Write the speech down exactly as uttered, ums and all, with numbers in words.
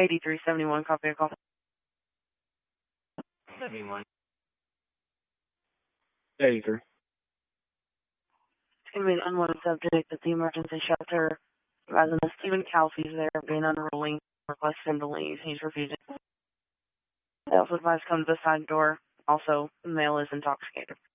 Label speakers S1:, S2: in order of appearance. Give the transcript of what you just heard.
S1: eighty-three seventy-one, copy a call.
S2: seventy-one.
S3: eighty-three.
S1: It's going to be an unwanted subject at the emergency shelter. Rather than Stephen Kelsey's there being unruly, request him to leave. He's refusing. They also advise come to the side door. Also, the male is intoxicated.